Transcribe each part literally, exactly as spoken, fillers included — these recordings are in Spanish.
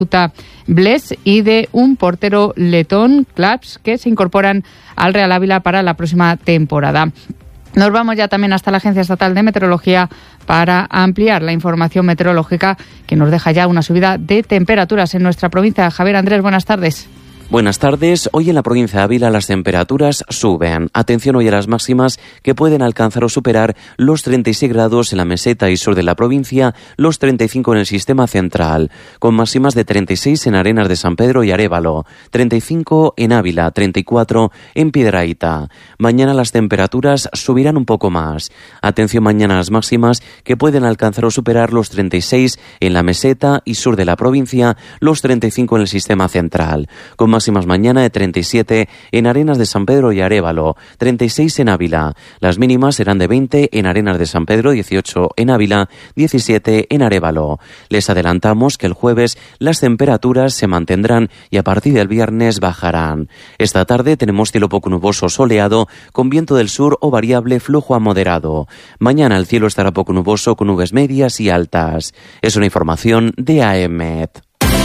Bles y de un portero letón, Klaps, que se incorporan al Real Ávila para la próxima temporada. Nos vamos ya también hasta la Agencia Estatal de Meteorología para ampliar la información meteorológica que nos deja ya una subida de temperaturas en nuestra provincia. Javier Andrés, buenas tardes. Buenas tardes. Hoy en la provincia de Ávila las temperaturas suben. Atención hoy a las máximas que pueden alcanzar o superar los treinta y seis grados en la meseta y sur de la provincia, los treinta y cinco en el sistema central, con máximas de treinta y seis en Arenas de San Pedro y Arévalo, treinta y cinco en Ávila, treinta y cuatro en Piedrahita. Mañana las temperaturas subirán un poco más. Atención mañana a las máximas que pueden alcanzar o superar los treinta y seis en la meseta y sur de la provincia, los treinta y cinco en el sistema central, con más máximas mañana de treinta y siete en Arenas de San Pedro y Arévalo, treinta y seis en Ávila. Las mínimas serán de veinte en Arenas de San Pedro, dieciocho en Ávila, diecisiete en Arévalo. Les adelantamos que el jueves las temperaturas se mantendrán y a partir del viernes bajarán. Esta tarde tenemos cielo poco nuboso soleado con viento del sur o variable flujo a moderado. Mañana el cielo estará poco nuboso con nubes medias y altas. Es una información de A E M E T.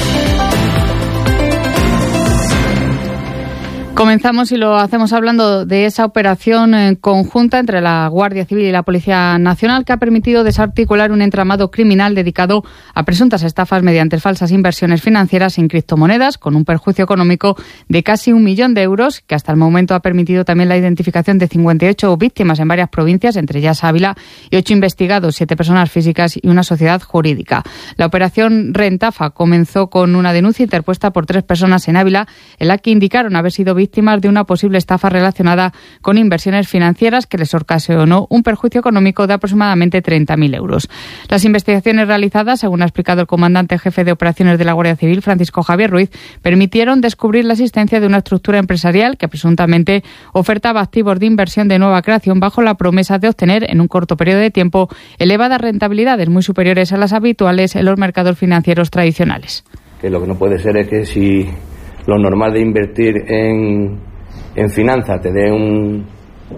Comenzamos y lo hacemos hablando de esa operación eh, conjunta entre la Guardia Civil y la Policía Nacional que ha permitido desarticular un entramado criminal dedicado a presuntas estafas mediante falsas inversiones financieras en criptomonedas con un perjuicio económico de casi un millón de euros que hasta el momento ha permitido también la identificación de cincuenta y ocho víctimas en varias provincias, entre ellas Ávila, y ocho investigados, siete personas físicas y una sociedad jurídica. La operación Rentafa comenzó con una denuncia interpuesta por tres personas en Ávila en la que indicaron haber sido víctimas víctimas de una posible estafa relacionada con inversiones financieras que les ocasionó un perjuicio económico de aproximadamente treinta mil euros. Las investigaciones realizadas, según ha explicado el comandante jefe de operaciones de la Guardia Civil, Francisco Javier Ruiz, permitieron descubrir la existencia de una estructura empresarial que presuntamente ofertaba activos de inversión de nueva creación bajo la promesa de obtener en un corto periodo de tiempo elevadas rentabilidades muy superiores a las habituales en los mercados financieros tradicionales. Que lo que no puede ser es que si lo normal de invertir en, en finanzas te dé un,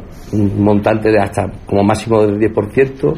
un montante de hasta como máximo del diez por ciento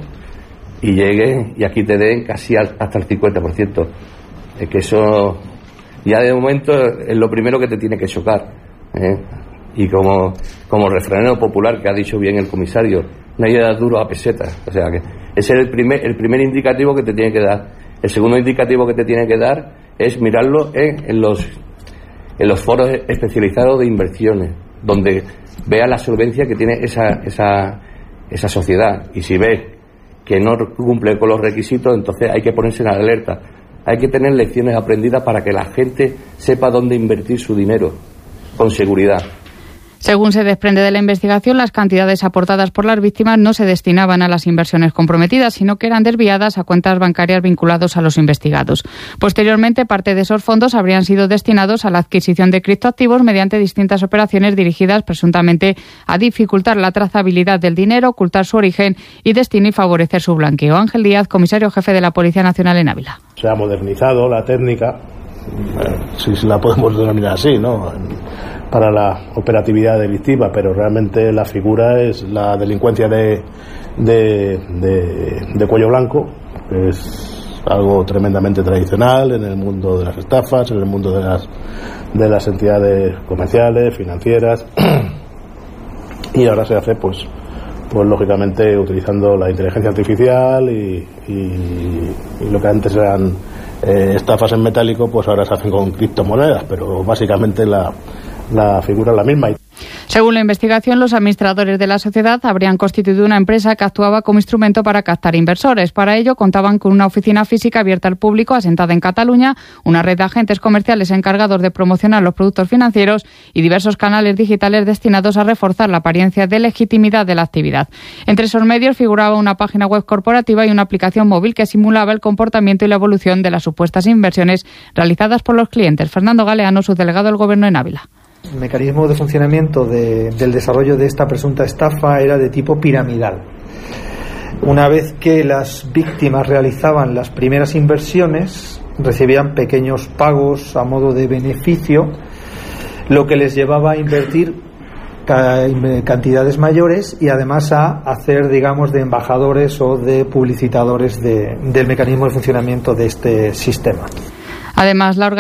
y llegue y aquí te den casi al, hasta el cincuenta por ciento. Es que eso ya de momento es lo primero que te tiene que chocar, ¿eh? Y como, como refranero popular que ha dicho bien el comisario, no hay que dar duro a pesetas. O sea que ese es el primer, el primer indicativo que te tiene que dar. El segundo indicativo que te tiene que dar es mirarlo en, en los en los foros especializados de inversiones, donde vea la solvencia que tiene esa, esa, esa sociedad. Y si ves que no cumple con los requisitos, entonces hay que ponerse en alerta. Hay que tener lecciones aprendidas para que la gente sepa dónde invertir su dinero, con seguridad. Según se desprende de la investigación, las cantidades aportadas por las víctimas no se destinaban a las inversiones comprometidas, sino que eran desviadas a cuentas bancarias vinculadas a los investigados. Posteriormente, parte de esos fondos habrían sido destinados a la adquisición de criptoactivos mediante distintas operaciones dirigidas presuntamente a dificultar la trazabilidad del dinero, ocultar su origen y destino y favorecer su blanqueo. Ángel Díaz, comisario jefe de la Policía Nacional en Ávila. Se ha modernizado la técnica, si la podemos denominar así, ¿no?, para la operatividad delictiva, pero realmente la figura es la delincuencia de, de, de, de cuello blanco, que es algo tremendamente tradicional en el mundo de las estafas, en el mundo de las, de las entidades comerciales, financieras, y ahora se hace pues pues lógicamente utilizando la inteligencia artificial y, y, y lo que antes eran eh, estafas en metálico, pues ahora se hacen con criptomonedas, pero básicamente la La figura es la misma. Según la investigación, los administradores de la sociedad habrían constituido una empresa que actuaba como instrumento para captar inversores. Para ello, contaban con una oficina física abierta al público asentada en Cataluña, una red de agentes comerciales encargados de promocionar los productos financieros y diversos canales digitales destinados a reforzar la apariencia de legitimidad de la actividad. Entre esos medios figuraba una página web corporativa y una aplicación móvil que simulaba el comportamiento y la evolución de las supuestas inversiones realizadas por los clientes. Fernando Galeano, subdelegado del Gobierno en Ávila. El mecanismo de funcionamiento de, del desarrollo de esta presunta estafa era de tipo piramidal. Una vez que las víctimas realizaban las primeras inversiones, recibían pequeños pagos a modo de beneficio, lo que les llevaba a invertir cantidades mayores y además a hacer, digamos, de embajadores o de publicitadores de, del mecanismo de funcionamiento de este sistema. Además, la